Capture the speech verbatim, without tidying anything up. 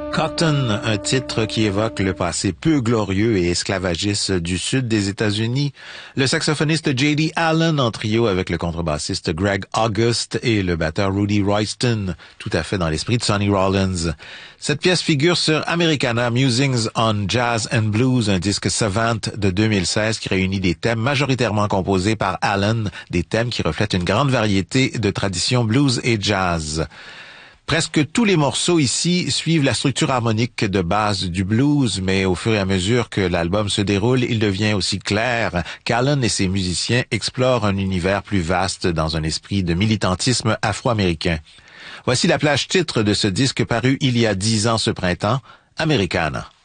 Cotton, un titre qui évoque le passé peu glorieux et esclavagiste du sud des États-Unis. Le saxophoniste J D Allen en trio avec le contrebassiste Greg August et le batteur Rudy Royston, tout à fait dans l'esprit de Sonny Rollins. Cette pièce figure sur Americana Musings on Jazz and Blues, un disque savant de deux mille seize qui réunit des thèmes majoritairement composés par Allen, des thèmes qui reflètent une grande variété de traditions blues et jazz. Presque tous les morceaux ici suivent la structure harmonique de base du blues, mais au fur et à mesure que l'album se déroule, il devient aussi clair qu'Allen et ses musiciens explorent un univers plus vaste dans un esprit de militantisme afro-américain. Voici la plage titre de ce disque paru il y a dix ans ce printemps, Americana.